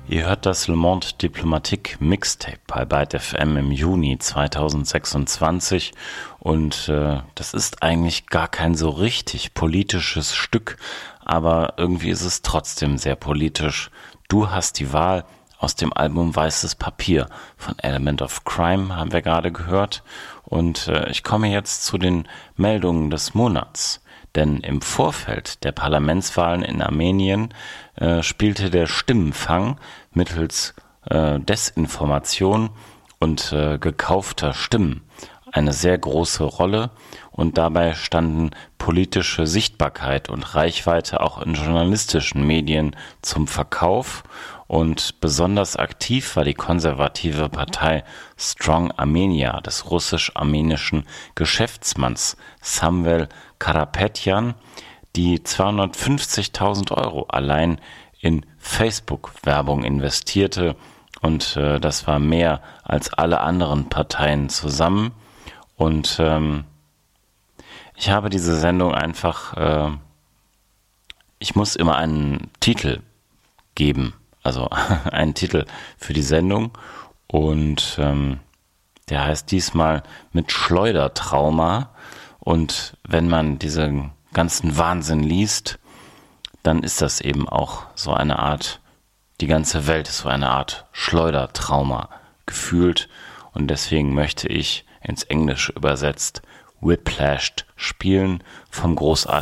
Ihr hört das Le Monde Diplomatique Mixtape bei Byte FM im Juni 2026 und das ist eigentlich gar kein so richtig politisches Stück, aber irgendwie ist es trotzdem sehr politisch. Du hast die Wahl. Aus dem Album Weißes Papier von Element of Crime haben wir gerade gehört und ich komme jetzt zu den Meldungen des Monats. Denn im Vorfeld der Parlamentswahlen in Armenien spielte der Stimmenfang mittels Desinformation und gekaufter Stimmen eine sehr große Rolle und dabei standen politische Sichtbarkeit und Reichweite auch in journalistischen Medien zum Verkauf und besonders aktiv war die konservative Partei Strong Armenia des russisch-armenischen Geschäftsmanns Samvel Karapetyan, die 250.000 € allein in Facebook-Werbung investierte und das war mehr als alle anderen Parteien zusammen. Und ich habe diese Sendung einfach, ich muss immer einen Titel geben, also einen Titel für die Sendung und der heißt diesmal mit Schleudertrauma und wenn man diesen ganzen Wahnsinn liest, dann ist das eben auch so eine Art, die ganze Welt ist so eine Art Schleudertrauma gefühlt und deswegen möchte ich ins Englische übersetzt Whiplashed spielen vom großartigen